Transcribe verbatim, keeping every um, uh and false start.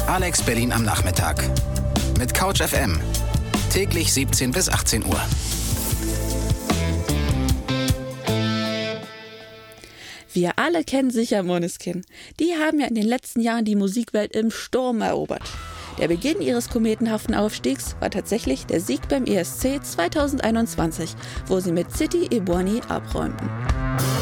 Alex Berlin am Nachmittag. Mit Couch F M. Täglich siebzehn bis achtzehn Uhr. Wir alle kennen sicher Måneskin. Die haben ja in den letzten Jahren die Musikwelt im Sturm erobert. Der Beginn ihres kometenhaften Aufstiegs war tatsächlich der Sieg beim E S C zweitausendeinundzwanzig, wo sie mit City Ebony abräumten.